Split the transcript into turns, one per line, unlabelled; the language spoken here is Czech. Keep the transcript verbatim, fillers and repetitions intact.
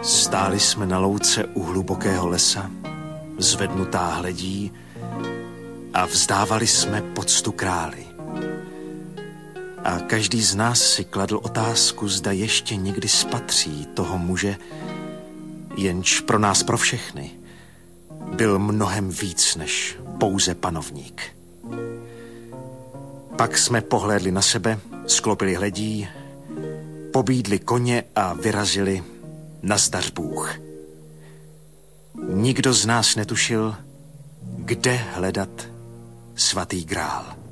Stáli jsme na louce u hlubokého lesa, zvednutá hledí, a vzdávali jsme poctu králi. A každý z nás si kladl otázku, zda ještě někdy spatří toho muže, jenž pro nás, pro všechny, byl mnohem víc než pouze panovník. Pak jsme pohlédli na sebe, sklopili hledí, pobídli koně a vyrazili nazdař Bůh. Nikdo z nás netušil, kde hledat svatý grál.